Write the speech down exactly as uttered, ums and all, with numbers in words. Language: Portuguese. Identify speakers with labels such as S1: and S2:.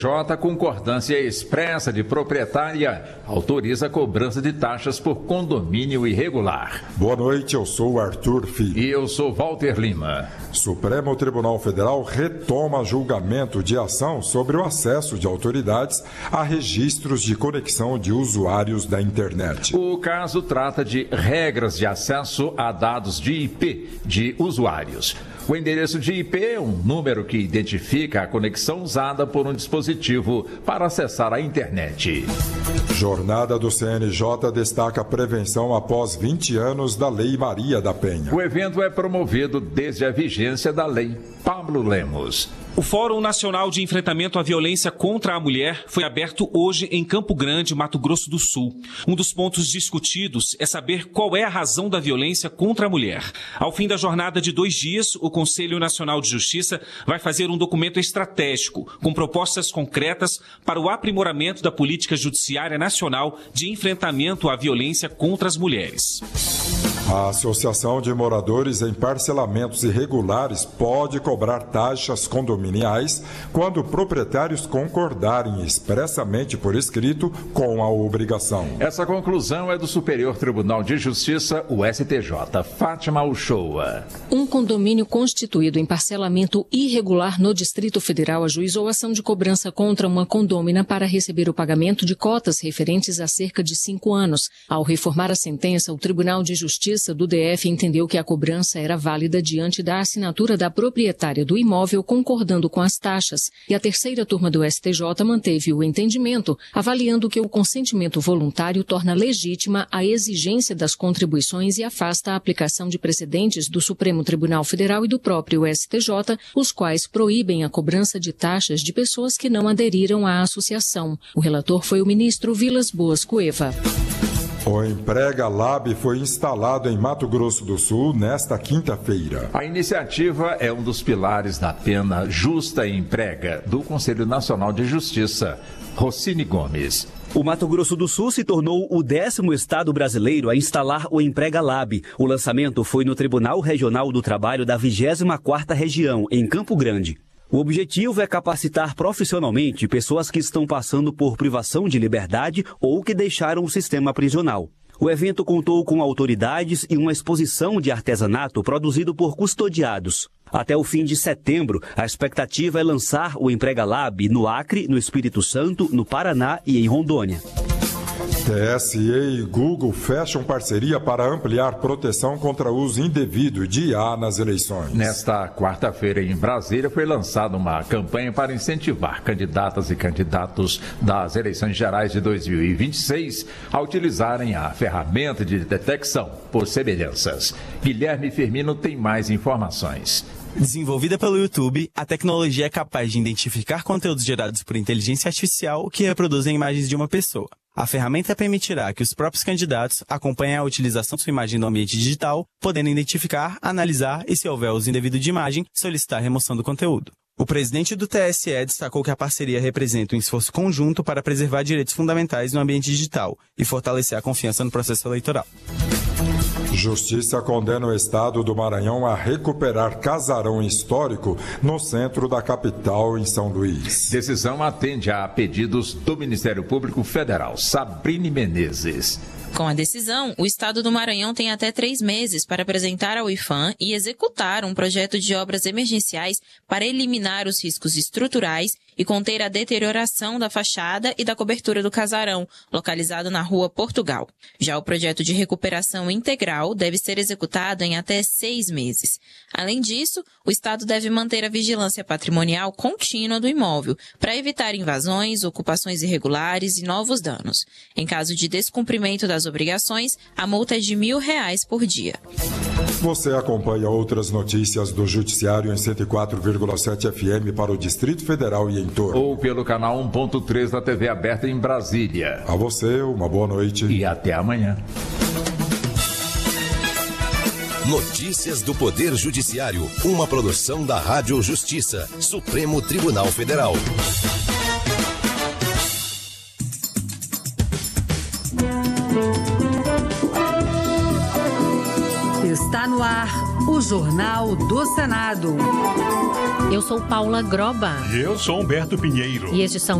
S1: J, concordância expressa de proprietária, autoriza a cobrança de taxas por condomínio irregular.
S2: Boa noite, eu sou Arthur Filho.
S1: E eu sou Walter Lima.
S2: Supremo Tribunal Federal retoma julgamento de ação sobre o acesso de autoridades a registros de conexão de usuários da internet.
S1: O caso trata de regras de acesso a dados de I P de usuários. O endereço de I P é um número que identifica a conexão usada por um dispositivo para acessar a internet.
S2: Jornada do C N J destaca a prevenção após vinte anos da Lei Maria da Penha.
S1: O evento é promovido desde a vigência da Lei Pablo Lemos.
S3: O Fórum Nacional de Enfrentamento à Violência contra a Mulher foi aberto hoje em Campo Grande, Mato Grosso do Sul. Um dos pontos discutidos é saber qual é a razão da violência contra a mulher. Ao fim da jornada de dois dias, o Conselho Nacional de Justiça vai fazer um documento estratégico com propostas concretas para o aprimoramento da política judiciária nacional de enfrentamento à violência contra as mulheres.
S2: A Associação de Moradores em Parcelamentos Irregulares pode cobrar taxas condominiais quando proprietários concordarem expressamente por escrito com a obrigação.
S1: Essa conclusão é do Superior Tribunal de Justiça, o S T J. Fátima Uchoa.
S4: Um condomínio constituído em parcelamento irregular no Distrito Federal ajuizou ação de cobrança contra uma condômina para receber o pagamento de cotas referentes a cerca de cinco anos. Ao reformar a sentença, o Tribunal de Justiça do D F entendeu que a cobrança era válida diante da assinatura da proprietária do imóvel concordando com as taxas, e a terceira turma do S T J manteve o entendimento, avaliando que o consentimento voluntário torna legítima a exigência das contribuições e afasta a aplicação de precedentes do Supremo Tribunal Federal e do próprio S T J, os quais proíbem a cobrança de taxas de pessoas que não aderiram à associação. O relator foi o ministro Vilas Boas Cueva.
S2: O Emprega Lab foi instalado em Mato Grosso do Sul nesta quinta-feira.
S1: A iniciativa é um dos pilares da pena justa e emprega do Conselho Nacional de Justiça. Rossini Gomes.
S5: O Mato Grosso do Sul se tornou o décimo estado brasileiro a instalar o Emprega Lab. O lançamento foi no Tribunal Regional do Trabalho da vigésima quarta Região, em Campo Grande. O objetivo é capacitar profissionalmente pessoas que estão passando por privação de liberdade ou que deixaram o sistema prisional. O evento contou com autoridades e uma exposição de artesanato produzido por custodiados. Até o fim de setembro, a expectativa é lançar o Emprega Lab no Acre, no Espírito Santo, no Paraná e em Rondônia.
S2: T S E e Google fecham parceria para ampliar proteção contra uso indevido de I A nas eleições.
S1: Nesta quarta-feira, em Brasília, foi lançada uma campanha para incentivar candidatas e candidatos das eleições gerais de dois mil e vinte e seis a utilizarem a ferramenta de detecção por semelhanças. Guilherme Firmino tem mais informações.
S6: Desenvolvida pelo YouTube, a tecnologia é capaz de identificar conteúdos gerados por inteligência artificial que reproduzem imagens de uma pessoa. A ferramenta permitirá que os próprios candidatos acompanhem a utilização de sua imagem no ambiente digital, podendo identificar, analisar e, se houver uso indevido de imagem, solicitar a remoção do conteúdo. O presidente do T S E destacou que a parceria representa um esforço conjunto para preservar direitos fundamentais no ambiente digital e fortalecer a confiança no processo eleitoral.
S2: Justiça condena o estado do Maranhão a recuperar casarão histórico no centro da capital, em São Luís.
S1: Decisão atende a pedidos do Ministério Público Federal. Sabrine Menezes.
S7: Com a decisão, o Estado do Maranhão tem até três meses para apresentar ao IPHAN e executar um projeto de obras emergenciais para eliminar os riscos estruturais e conter a deterioração da fachada e da cobertura do casarão, localizado na Rua Portugal. Já o projeto de recuperação integral deve ser executado em até seis meses. Além disso, o Estado deve manter a vigilância patrimonial contínua do imóvel, para evitar invasões, ocupações irregulares e novos danos. Em caso de descumprimento das obrigações, a multa é de mil reais por dia.
S2: Você acompanha outras notícias do Judiciário em cento e quatro vírgula sete F M para o Distrito Federal e em torno.
S1: Ou pelo canal um ponto três da T V aberta em Brasília.
S2: A você, uma boa noite.
S1: E até amanhã.
S8: Notícias do Poder Judiciário, uma produção da Rádio Justiça, Supremo Tribunal Federal.
S9: Está no ar o Jornal do Senado.
S10: Eu sou Paula Groba.
S11: E eu sou Humberto Pinheiro.
S10: E estes são